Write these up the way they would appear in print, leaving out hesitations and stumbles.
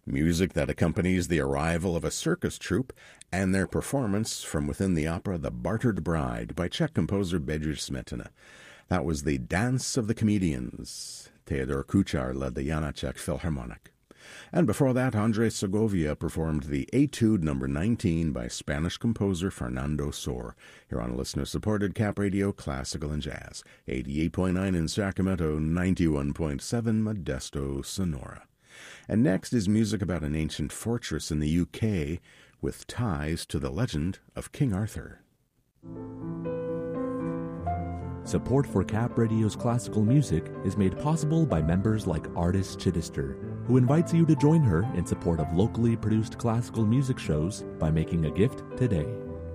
music that accompanies the arrival of a circus troupe and their performance from within the opera The Bartered Bride by Czech composer Bedřich Smetana. That was the Dance of the Comedians. Theodor Kuchar led the Janáček Philharmonic. And before that, Andres Segovia performed the Etude No. 19 by Spanish composer Fernando Sor, here on listener-supported Cap Radio Classical and Jazz, 88.9 in Sacramento, 91.7 Modesto, Sonora. And next is music about an ancient fortress in the UK with ties to the legend of King Arthur. Support for Cap Radio's classical music is made possible by members like Artis Chittister, who invites you to join her in support of locally produced classical music shows by making a gift today.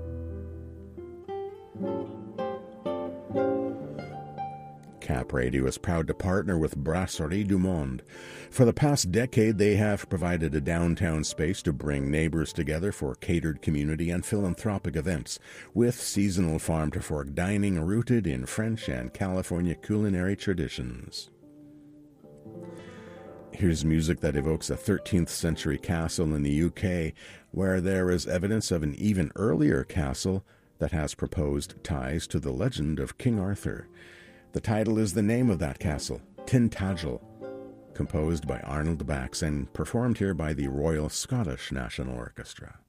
Cap Radio is proud to partner with Brasserie du Monde. For the past decade, they have provided a downtown space to bring neighbors together for catered community and philanthropic events, with seasonal farm-to-fork dining rooted in French and California culinary traditions. Here's music that evokes a 13th century castle in the UK, where there is evidence of an even earlier castle that has proposed ties to the legend of King Arthur. The title is the name of that castle, Tintagel, composed by Arnold Bax and performed here by the Royal Scottish National Orchestra.